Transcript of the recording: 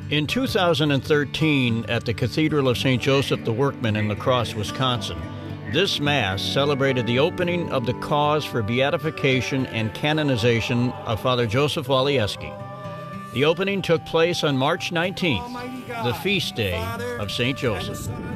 In 2013, at the Cathedral of St. Joseph the Workman in La Crosse, Wisconsin, this Mass celebrated the opening of the cause for beatification and canonization of Father Joseph Walieski. The opening took place on March 19th, the feast day of St. Joseph.